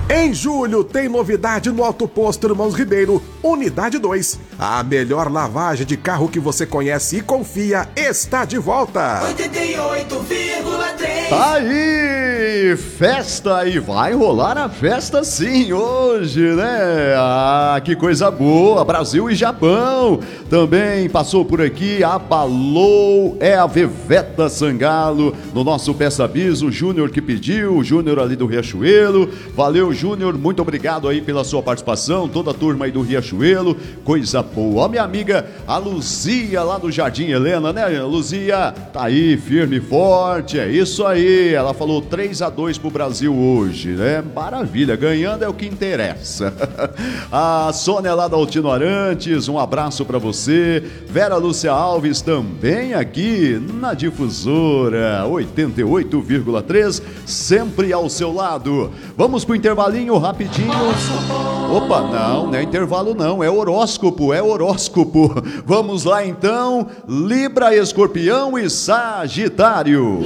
Em julho tem novidade no Auto Posto Irmãos Ribeiro, Unidade 2. A melhor lavagem de carro que você conhece e confia está de volta. 88,3. Tá aí, festa, e vai rolar a festa sim hoje, né? Ah, que coisa boa, Brasil e Japão. Também passou por aqui, abalou, é a Veveta Sangalo, no nosso Peça Bis, o Júnior que pediu, o Júnior ali do Riachuelo. Valeu, Júnior, muito obrigado aí pela sua participação, toda a turma aí do Riachuelo, coisa boa. Ó, minha amiga, a Luzia lá do Jardim Helena, né, Luzia? Tá aí, firme e forte, é isso aí. Ela falou 3-2 pro Brasil hoje, né? Maravilha, ganhando é o que interessa. A Sônia lá da Altino Arantes, um abraço pra você. Vera Lúcia Alves também aqui na Difusora 88,3, sempre ao seu lado. Vamos pro intervalinho rapidinho. Opa, não é intervalo não, é horóscopo. Vamos lá então, Libra, Escorpião e Sagitário.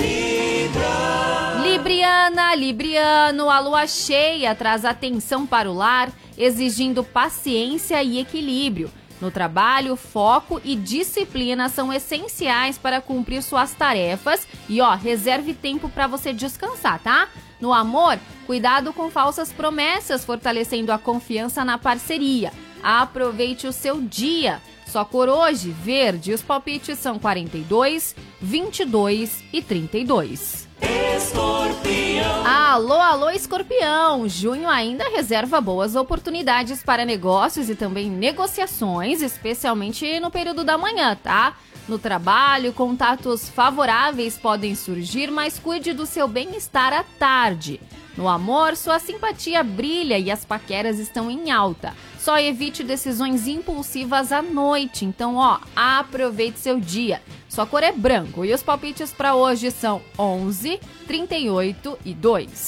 Libriana, Libriano, a lua cheia traz atenção para o lar, exigindo paciência e equilíbrio. No trabalho, foco e disciplina são essenciais para cumprir suas tarefas e, reserve tempo para você descansar, tá? No amor, cuidado com falsas promessas, fortalecendo a confiança na parceria. Aproveite o seu dia. Só cor hoje, verde. Os palpites são 42, 22 e 32. Escorpião. Alô, Escorpião! Junho ainda reserva boas oportunidades para negócios e também negociações, especialmente no período da manhã, tá? No trabalho, contatos favoráveis podem surgir, mas cuide do seu bem-estar à tarde. No amor, sua simpatia brilha e as paqueras estão em alta. Só evite decisões impulsivas à noite, então, aproveite seu dia. Sua cor é branco e os palpites para hoje são 11, 38 e 2.